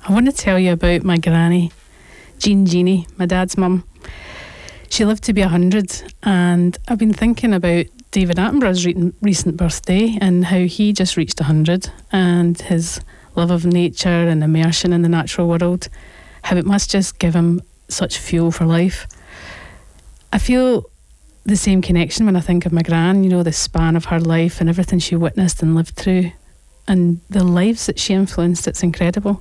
I want to tell you about my granny, Jeanie, my dad's mum. She lived to be 100, and I've been thinking about David Attenborough's recent birthday and how he just reached 100, and his love of nature and immersion in the natural world, how it must just give him such fuel for life. I feel the same connection when I think of my gran, you know, the span of her life and everything she witnessed and lived through, and the lives that she influenced. It's incredible.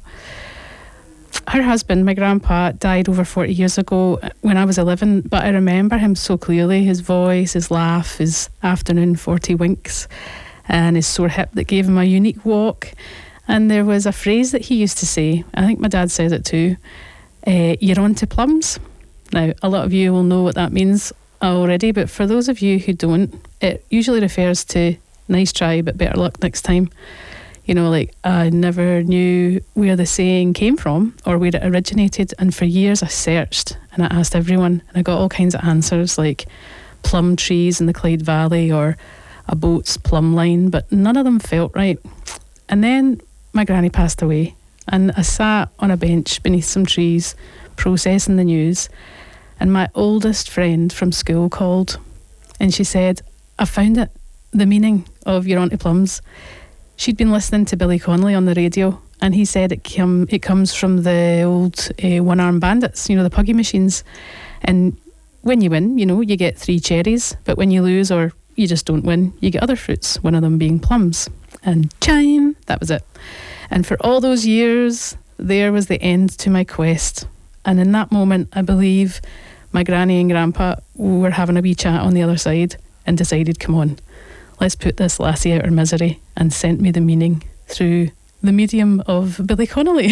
Her husband, my grandpa, died over 40 years ago when I was 11, but I remember him so clearly, his voice, his laugh, his afternoon 40 winks, and his sore hip that gave him a unique walk. And there was a phrase that he used to say, I think my dad says it too, you're on to plums. Now, a lot of you will know what that means already, but for those of you who don't, it usually refers to nice try, but better luck next time. You know, like, I never knew where the saying came from or where it originated. And for years I searched and I asked everyone, and I got all kinds of answers, like plum trees in the Clyde Valley or a boat's plumb line, but none of them felt right. And then my granny passed away, and I sat on a bench beneath some trees processing the news, and my oldest friend from school called, and she said, I found it, the meaning of You're Onto Plums. She'd been listening to Billy Connolly on the radio, and he said it comes from the old one-armed bandits, you know, the puggy machines. And when you win, you know, you get 3 cherries, but when you lose or you just don't win, you get other fruits, one of them being plums. And chime, that was it. And for all those years, there was the end to my quest. And in that moment, I believe my granny and grandpa were having a wee chat on the other side and decided, come on, let's put this lassie out her misery, and sent me the meaning through the medium of Billy Connolly.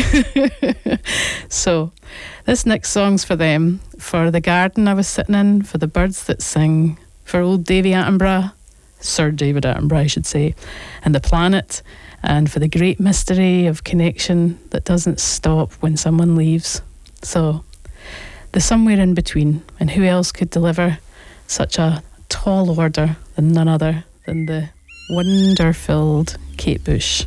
So this next song's for them, for the garden I was sitting in, for the birds that sing, for old Davy Attenborough, Sir David Attenborough I should say, and the planet, and for the great mystery of connection that doesn't stop when someone leaves. So the somewhere in between, and who else could deliver such a tall order than none other than the wonder-filled Kate Bush.